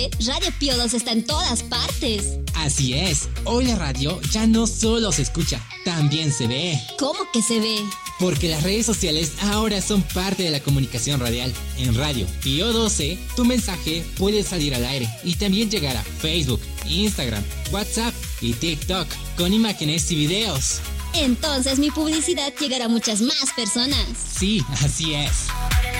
Radio Pío 2 está en todas partes. Así es, hoy la radio ya no solo se escucha, también se ve. ¿Cómo que se ve? Porque las redes sociales ahora son parte de la comunicación radial. En Radio Pío 12, tu mensaje puede salir al aire y también llegar a Facebook, Instagram, WhatsApp y TikTok con imágenes y videos. Entonces mi publicidad llegará a muchas más personas. Sí, así es.